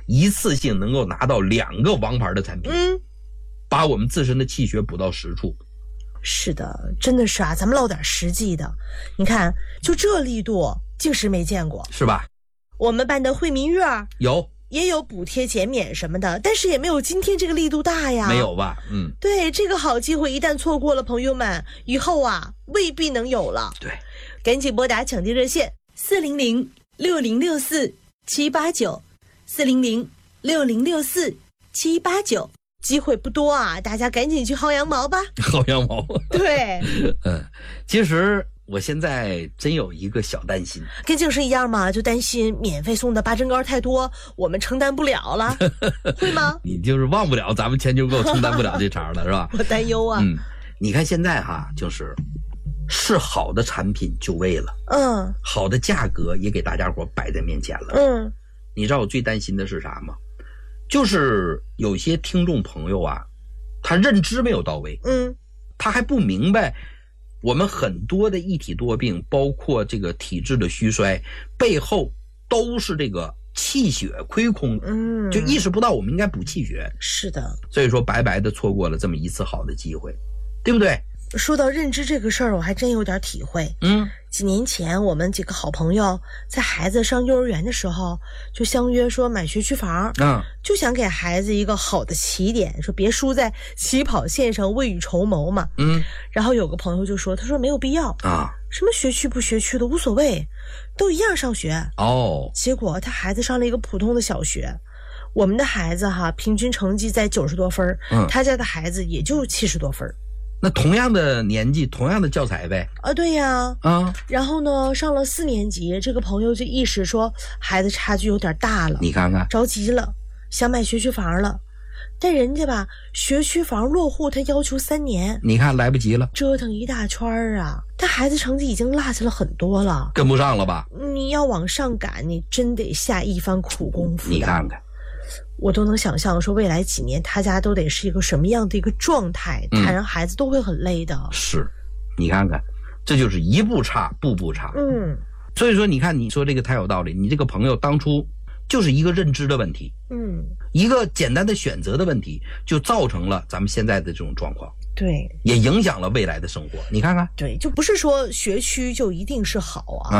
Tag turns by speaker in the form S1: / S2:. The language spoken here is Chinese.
S1: 一次性能够拿到2个王牌的产品，把我们自身的气血补到实处。
S2: 是的，真的是啊，咱们唠点实际的。你看，就这力度，净是没见过，
S1: 是吧？
S2: 我们办的惠民月也有补贴减免什么的，但是也没有今天这个力度大呀。
S1: 没有吧？
S2: 对，这个好机会一旦错过了，朋友们，以后啊未必能有了。
S1: 对，
S2: 赶紧拨打抢订热线400-6064-789，400-6064-789，机会不多啊，大家赶紧去薅羊毛吧。
S1: 薅羊毛。
S2: 对，
S1: 其实我现在真有一个小担心，
S2: 跟静是一样嘛，就担心免费送的八珍糕太多，我们承担不了了，会吗？
S1: 你就是忘不了咱们钱就够承担不了这茬了，是吧？
S2: 我担忧啊。
S1: 你看现在哈，就是好的产品就位了，好的价格也给大家伙摆在面前了，你知道我最担心的是啥吗？就是有些听众朋友啊，他认知没有到位，他还不明白我们很多的一体多病，包括这个体质的虚衰，背后都是这个气血亏空，就意识不到我们应该补气血。
S2: 是的，
S1: 所以说白白的错过了这么一次好的机会，对不对？
S2: 说到认知这个事儿，我还真有点体会。几年前我们几个好朋友在孩子上幼儿园的时候，就相约说买学区房，就想给孩子一个好的起点，说别输在起跑线上，未雨绸缪嘛。然后有个朋友就说，他说没有必要什么学区不学区的无所谓，都一样上学。结果他孩子上了一个普通的小学，我们的孩子哈平均成绩在90多分，他家的孩子也就70多分。
S1: 那同样的年纪，同样的教材呗。
S2: 对呀。然后呢，上了4年级，这个朋友就意识说孩子差距有点大了，
S1: 你看看，
S2: 着急了，想买学区房了。但人家吧，学区房落户他要求3年，
S1: 你看来不及了，
S2: 折腾一大圈啊。他孩子成绩已经落下了很多了，
S1: 跟不上了吧？
S2: 你要往上赶，你真得下一番苦功夫。
S1: 你看看。
S2: 我都能想象说未来几年他家都得是一个什么样的一个状态，他让孩子都会很累的。是，
S1: 你看看，这就是一步差步步差。所以说你看，你说这个太有道理，你这个朋友当初就是一个认知的问题，一个简单的选择的问题，就造成了咱们现在的这种状况。
S2: 对，
S1: 也影响了未来的生活。你看看，
S2: 对，就不是说学区就一定是好啊。